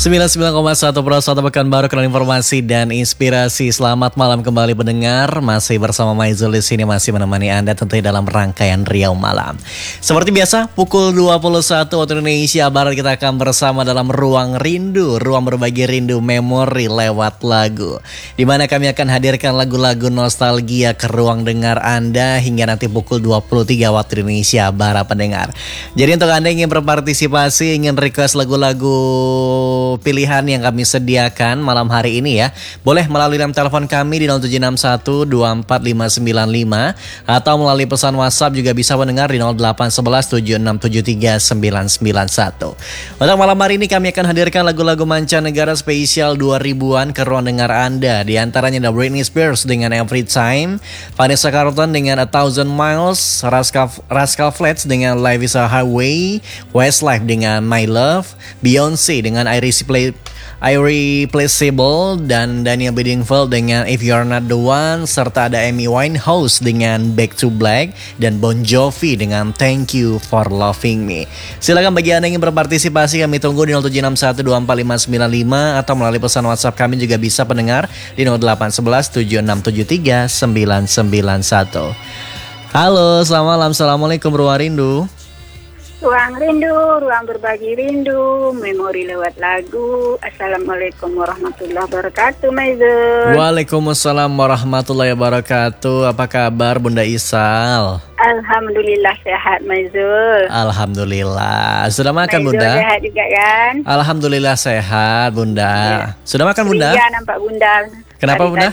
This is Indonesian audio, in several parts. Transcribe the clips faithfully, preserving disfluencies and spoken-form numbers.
sembilan puluh sembilan koma satu Pro satu Pekanbaru, kenal informasi dan inspirasi. Selamat malam kembali pendengar. Masih bersama Maizul di sini, masih menemani Anda tentunya dalam rangkaian Riau Malam. Seperti biasa pukul dua puluh satu waktu Indonesia Barat kita akan bersama dalam Ruang Rindu, ruang berbagi rindu memori lewat lagu, di mana kami akan hadirkan lagu-lagu nostalgia ke ruang dengar Anda hingga nanti pukul dua puluh tiga waktu Indonesia Barat pendengar. Jadi untuk Anda yang ingin berpartisipasi, ingin request lagu-lagu pilihan yang kami sediakan malam hari ini ya, boleh melalui nomor telepon kami di nol tujuh enam satu dua empat lima sembilan lima atau melalui pesan WhatsApp juga bisa mendengar di nol delapan satu satu tujuh enam tujuh tiga sembilan sembilan satu. Untuk malam hari ini kami akan hadirkan lagu-lagu mancanegara spesial dua ribuan ke ruang dengar Anda. Di antaranya ada Britney Spears dengan Every Time, Vanessa Carlton dengan A Thousand Miles, Rascal, Rascal Flatts dengan Life is a Highway, Westlife dengan My Love, Beyonce dengan Irreplaceable, Irreplaceable dan Daniel Bedingfield dengan If You're Not The One, serta ada Amy Winehouse dengan Back to Black dan Bon Jovi dengan Thank You For Loving Me. Silakan bagi Anda yang ingin berpartisipasi, kami tunggu di nol tujuh enam satu dua empat lima sembilan lima atau melalui pesan WhatsApp kami juga bisa pendengar di nol delapan satu satu tujuh enam tujuh tiga sembilan sembilan satu. Halo, selamat malam. Assalamualaikum Ruang Rindu. Ruang Rindu, ruang berbagi rindu, memori lewat lagu. Assalamualaikum warahmatullahi wabarakatuh, Maizul. Waalaikumsalam warahmatullahi wabarakatuh. Apa kabar Bunda Isal? Alhamdulillah sehat, Maizul. Alhamdulillah. Sudah makan, Maizul Bunda? Sehat juga kan? Alhamdulillah sehat, Bunda. Ya. Sudah makan, Bunda? Ceria nampak Bunda. Kenapa, Bunda?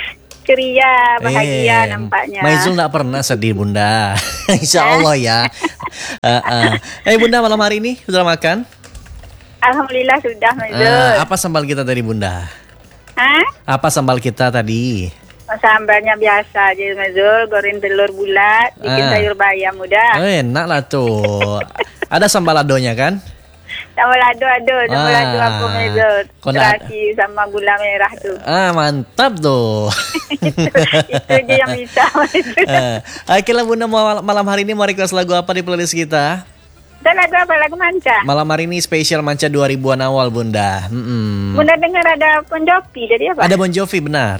Ceria, bahagia eh, nampaknya. Maizul gak pernah sedih, Bunda. Insya Allah ya. uh, uh. Eh Bunda, malam hari ini sudah makan? Alhamdulillah sudah, Maizul. Uh, apa sambal kita tadi, Bunda? Hah? Apa sambal kita tadi? Sambalnya biasa aja, Maizul. Goreng telur bulat, bikin uh. sayur bayam udah. Oh, enak lah tuh. Ada sambal adonya kan? Sambal ado-ado, sambal ah, ado apa Maizul? Terasi sama gula merah tuh. Ah, mantap tuh. itu, itu aja yang bisa. uh, Oke lah Bunda, malam hari ini mau request lagu apa di playlist kita? Dan lagu apa? Lagu manca? Malam hari ini spesial manca dua ribuan awal, Bunda. Mm-mm. Bunda dengar ada Bon Jovi, jadi apa? Ada Bon Jovi, benar.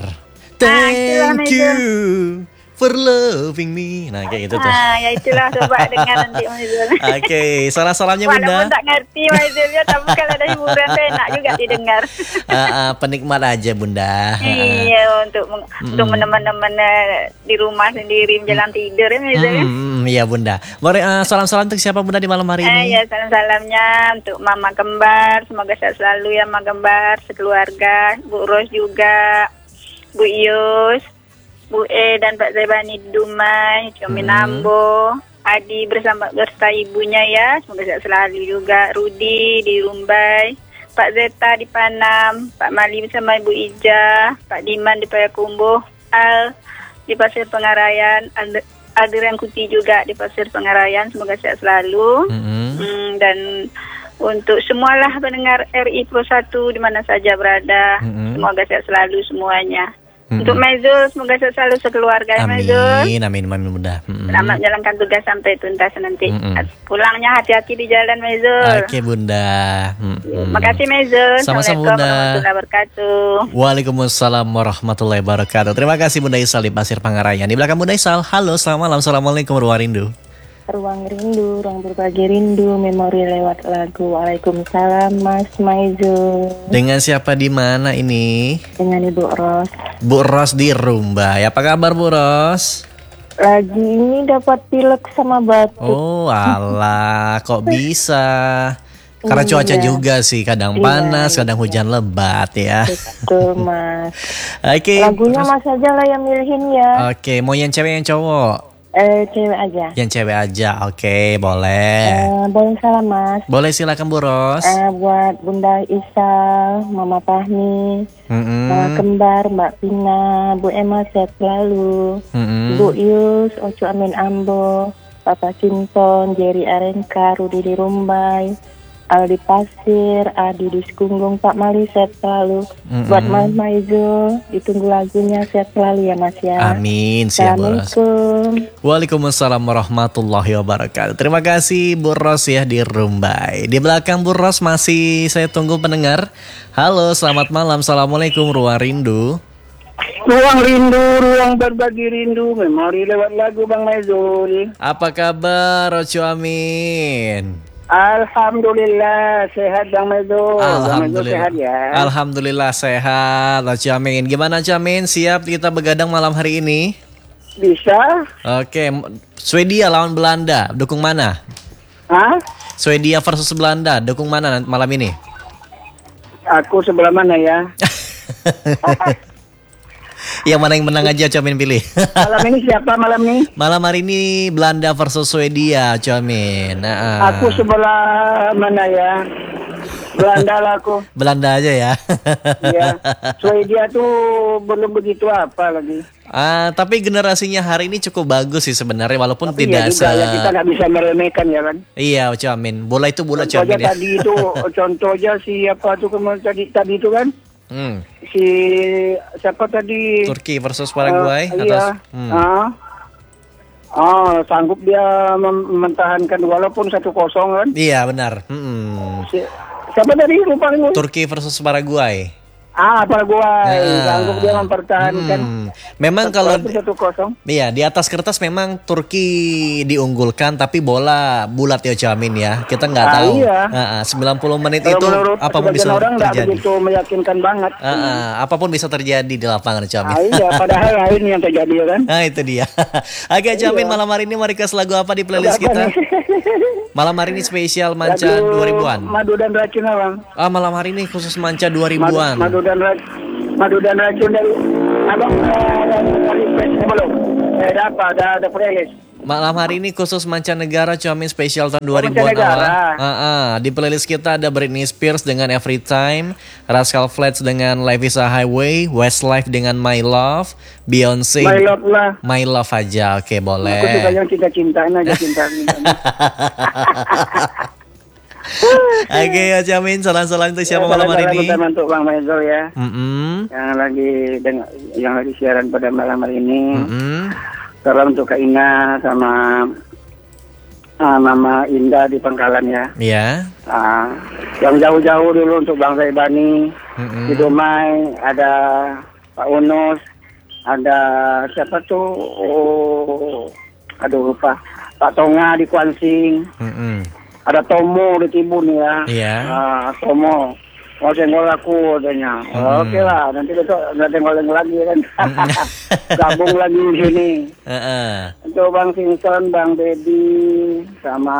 Thank you for loving me. Nah kayak gitu tuh. Ah, ya itulah, coba dengar nanti Maizul. Oke, okay, salam-salamnya Bunda. Walaupun tak ngerti Maizul ya, tapi kalau ada hiburan tuh enak juga didengar. uh, uh, Penikmat aja Bunda. Iya, untuk mm. untuk teman-teman di rumah sendiri menjelang tidur ya Maizul. Mm, iya Bunda. Boleh uh, salam-salam untuk siapa Bunda di malam hari ini? Ah, ya, salam-salamnya untuk Mama Kembar, semoga sehat selalu ya Mama Kembar, sekeluarga, Bu Ros juga, Bu Ius, Bu E dan Pak Zebani di Dumai, Cumi hmm. Nambo, Adi bersama beserta ibunya ya, semoga sehat selalu juga, Rudi di Rumbai, Pak Zeta di Panam, Pak Mali bersama Ibu Ija, Pak Diman di Payakumbuh, Al di Pasir Pengarayan, Adrian Kuti juga di Pasir Pengarayan, semoga sehat selalu. Hmm. Hmm, dan untuk semualah pendengar R I Pro satu di mana saja berada, hmm. semoga sehat selalu semuanya. Hmm. Untuk Maizul, semoga selalu sekeluarga. Amin, Maizul. amin, amin, Bunda. Hmm. Selamat menjalankan tugas sampai tuntas nanti. Hmm. Pulangnya hati-hati di jalan, Maizul. Oke, Bunda. Hmm. Terima kasih, Maizul. Sama-sama, Bunda. Warahmatullahi wabarakatuh. Waalaikumsalam warahmatullahi wabarakatuh. Terima kasih Bunda Isal di Pasir Pangarayan. Di belakang Bunda Isal, halo, selamat malam. Assalamualaikum Ruang Rindu. Ruang Rindu, ruang berbagi rindu, memori lewat lagu. Waalaikumsalam Mas Maizul. Dengan siapa di mana ini? Dengan Ibu Ros. Bu Ros di Rumbai. Apa kabar Bu Ros? Lagi ini dapat pilek sama batuk. Oh alah, kok bisa? Karena cuaca iya. juga sih, kadang panas, iya, kadang hujan iya. lebat ya. Betul Mas. Oke. Okay. Lagunya Mas aja lah yang milihin ya. Oke, okay. Mau yang cewek yang cowok? Eh, cewek aja. Yang cewek aja, oke, okay, boleh. Eh, boleh salam Mas. Boleh, silakan Bu Ros. Eh, buat Bunda Isal, Mama Fahmi, mm-hmm. Mama Kembar, Mbak Pina, Bu Emma sehat selalu, mm-hmm. Bu Yus, Ocu Amin Ambo, Papa Sinton, Jerry Arenka, Rudi di Rumbai, Aldi Pasir, Adi di Sekunggung, Pak Mali sehat selalu. Mm-hmm. Buat Mas Maizul, ditunggu lagunya sehat selalu ya Mas ya. Amin, siap Bu Ros. Assalamualaikum. Waalaikumsalam warahmatullahi wabarakatuh. Terima kasih Bu Ros ya di Rumbai. Di belakang Bu Ros masih saya tunggu pendengar. Halo, selamat malam. Assalamualaikum Ruang Rindu. Ruang rindu, ruang berbagi rindu, memori lewat lagu Bang Maizul. Apa kabar Ojo Amin? Alhamdulillah sehat Bang Maizul. Alhamdulillah sehat ya. Alhamdulillah sehat Ojo Amin. Gimana Ojo Amin? Siap kita begadang malam hari ini? Bisa? Oke, Swedia lawan Belanda, dukung mana? Hah? Swedia versus Belanda, dukung mana malam ini? Aku sebelah mana ya? Yang mana yang menang aja Comin pilih. Malam ini siapa malam ini? Malam hari ini Belanda versus Swedia Comin. Nah, aku sebelah mana ya? Belanda lah aku. Belanda aja ya. Iya. Swedia tuh belum begitu apa lagi. Ah, tapi generasinya hari ini cukup bagus sih sebenarnya walaupun tapi tidak iya juga, se... ya, kita nggak bisa meremehkan ya kan. Iya Comin. Bola itu bola contoh Comin aja ya. Tadi itu contoh aja siapa tuh kemarin tadi tadi itu kan? Hmm. Si siapa tadi? Turki versus Paraguay uh, atas. Iya. Hmm. Ah. Oh, sanggup dia mem- mempertahankan walaupun satu kosong kan? Iya benar. Hmm. Si, siapa tadi lupa nih? Turki versus Paraguay. Ah, Paraguay. Nah. Sanggup dia mempertahankan. Hmm. Memang kalau satu kosong. iya di atas kertas memang Turki diunggulkan tapi bola bulat ya Camin ya. Kita nggak Ah, tahu. iya. Nah, sembilan puluh menit Kalau itu menurut apapun bisa orang nggak terjadi. begitu meyakinkan banget. Ah, ah, apapun bisa terjadi di lapangan Camin. Ah, iya, padahal lain yang terjadi ya kan? Nah itu dia. Oke Camin, malam hari ini mau request lagu apa di playlist Apa kita? nih? Malam hari ini spesial Manca Lagu dua ribuan. Madu dan racun abang. Ah malam hari ini khusus Manca dua Madu, ribuan. madu dan racun. Madu dan racun dari abang dari playlist belum? Eh, ada apa? Ada ada playlist. Malam hari ini khusus mancanegara Camin spesial tahun dua ribuan mancanegara. awal. Ah, ah. Di playlist kita ada Britney Spears dengan Every Time, Rascal Flatts dengan Life is a Highway, Westlife dengan My Love, Beyonce My Love lah. My Love aja. Oke, boleh. Aku suka yang cinta-cintaan aja cinta-cintaan. Oke ya Camin, salam-salam untuk siapa malam hari ini? Salam untuk Bang Maizul ya. Mm-mm. Yang lagi dengan yang lagi siaran pada malam hari ini. Mm-mm. Salam untuk Kak Ina sama uh, Mama Indah di Pangkalan ya. Iya. Uh, yang jauh-jauh dulu untuk Bang Zaibani. Mm-mm. Di Dumai ada Pak Unus, ada siapa tuh? Oh, aduh lupa. Pak Tonga di Kuansing. Mm-mm. Ada Tomo di Tibun ya. Iya. Uh, Tomo. Mau senggol aku katanya. Hmm. Oke lah, nanti besok nggak senggol lagi kan. Gabung lagi di sini. Uh-uh. Untuk Bang Simpson, Bang Dedi, sama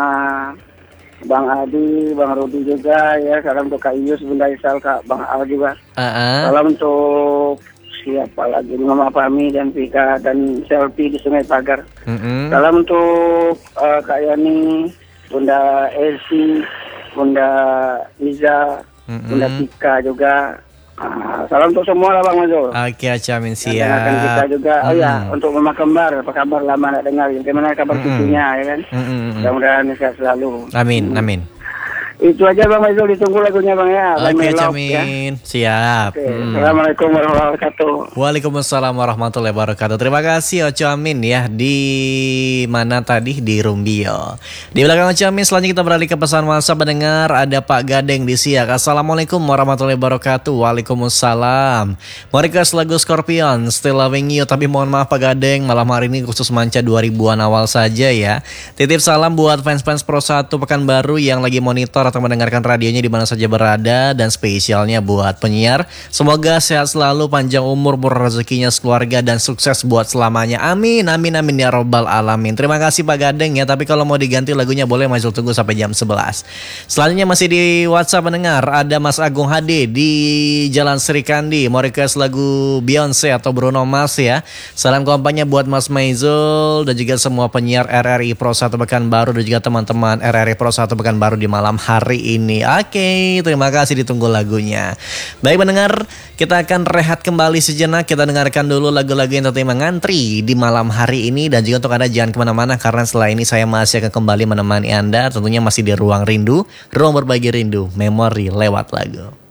Bang Adi, Bang Rudi juga ya. Salam untuk Kak Ius, Bunda Isal, Kak Bang Al juga. Uh-uh. Salam untuk siapa lagi? Mama Fami dan Vika dan Selfie di Sungai Pagar. Mm-mm. Salam untuk uh, Kak Yani, Bunda Elsie, Bunda Iza, Mm-mm. Bunda Tika juga. Uh, salam untuk semua lah Bang Mazul. Oke Camin Dan dengarkan kita siap. juga. Oh ya, Mm. untuk Mama Kembar, apa kabar lama nak dengar? Bagaimana kabar Mm-mm. cucunya ya kan? Mm-mm. Mudah-mudahan sehat selalu. Amin, amin. Itu aja Bang Mazul, ditunggu lagunya Bang ya. Bang Oke Melok, Camin, siap. Oke. Mm. Assalamualaikum warahmatullahi wabarakatuh. Waalaikumsalam warahmatullahi wabarakatuh. Terima kasih Oco Amin ya. Di mana tadi? Di Rumbio. Di belakang Oco Amin selanjutnya kita beralih ke pesan WhatsApp mendengar ada Pak Gadeng di Siak. Assalamualaikum warahmatullahi wabarakatuh. Waalaikumsalam. Mau request lagu Scorpion Still Loving You. Tapi mohon maaf Pak Gadeng, malam hari ini khusus Manca dua ribuan awal saja ya. Titip salam buat fans-fans Pro satu Pekanbaru yang lagi monitor atau mendengarkan radionya di mana saja berada, dan spesialnya buat penyiar. Semoga sehat selalu, panjang umur, murah rezekinya sekeluarga, dan sukses buat selamanya. Amin, amin, amin ya robbal alamin. Terima kasih Pak Gadeng ya. Tapi kalau mau diganti lagunya boleh Mazul tunggu sampai jam sebelas. Selanjutnya masih di WhatsApp mendengar ada Mas Agung H D di Jalan Serikandi. Mau request lagu Beyonce atau Bruno Mars ya. Salam kompanya buat Mas Maizul dan juga semua penyiar R R I Pro satu Pekanbaru dan juga teman-teman R R I Pro satu Pekanbaru di malam hari ini. Oke, terima kasih, ditunggu lagunya. Baik mendengar, kita akan rehat kembali sejenak. Kita dengarkan dulu lagu-lagu yang tentunya mengantri di malam hari ini. Dan juga untuk Anda jangan kemana-mana, karena setelah ini saya masih akan kembali menemani Anda. Tentunya masih di Ruang Rindu, ruang berbagi rindu, memori lewat lagu.